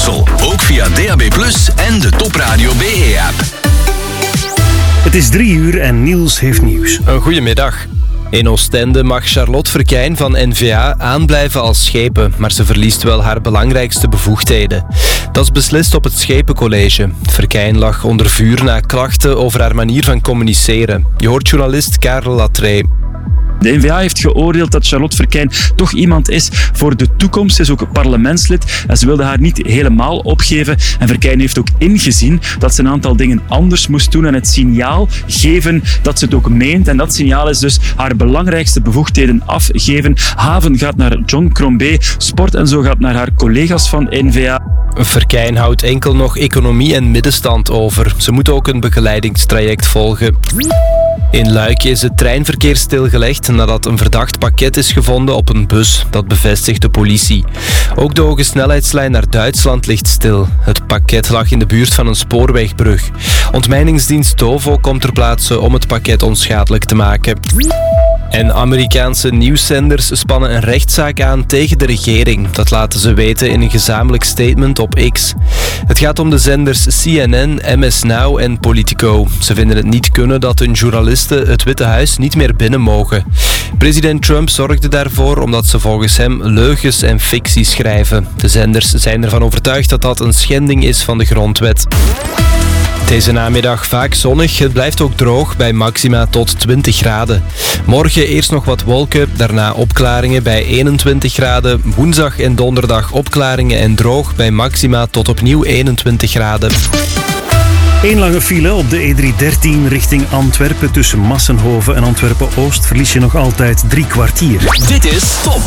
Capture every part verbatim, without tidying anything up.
Brussel. Ook via D A B plus, en de Top Radio B E-app. Het is drie uur en Niels heeft nieuws. Een goedemiddag. In Oostende mag Charlotte Verkijn van N V A aanblijven als schepen, maar ze verliest wel haar belangrijkste bevoegdheden. Dat is beslist op het Schepencollege. Verkijn lag onder vuur na klachten over haar manier van communiceren. Je hoort journalist Karel Latree. De N V A heeft geoordeeld dat Charlotte Verkijn toch iemand is voor de toekomst. Ze is ook parlementslid en ze wilde haar niet helemaal opgeven. En Verkijn heeft ook ingezien dat ze een aantal dingen anders moest doen en het signaal geven dat ze het ook meent. En dat signaal is dus haar belangrijkste bevoegdheden afgeven. Haven gaat naar John Crombie, sport en zo gaat naar haar collega's van N V A. Verkijn houdt enkel nog economie en middenstand over. Ze moet ook een begeleidingstraject volgen. In Luik is het treinverkeer stilgelegd nadat een verdacht pakket is gevonden op een bus. Dat bevestigt de politie. Ook de hoge snelheidslijn naar Duitsland ligt stil. Het pakket lag in de buurt van een spoorwegbrug. Ontmijningsdienst Tovo komt ter plaatse om het pakket onschadelijk te maken. En Amerikaanse nieuwszenders spannen een rechtszaak aan tegen de regering. Dat laten ze weten in een gezamenlijk statement op X. Het gaat om de zenders C N N, M S Now en Politico. Ze vinden het niet kunnen dat hun journalisten het Witte Huis niet meer binnen mogen. President Trump zorgde daarvoor omdat ze volgens hem leugens en fictie schrijven. De zenders zijn ervan overtuigd dat dat een schending is van de grondwet. Deze namiddag vaak zonnig. Het blijft ook droog bij maxima tot twintig graden. Morgen eerst nog wat wolken, daarna opklaringen bij eenentwintig graden. Woensdag en donderdag opklaringen en droog bij maxima tot opnieuw eenentwintig graden. Eén lange file op de E driehonderddertien richting Antwerpen. Tussen Massenhoven en Antwerpen-Oost verlies je nog altijd drie kwartier. Dit is Top.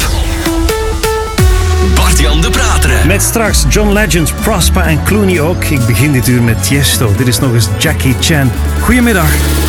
Bart-Jan de Prateren. Met straks John Legend, Prosper en Clooney ook. Ik begin dit uur met Tiesto. Dit is nog eens Jackie Chan. Goedemiddag.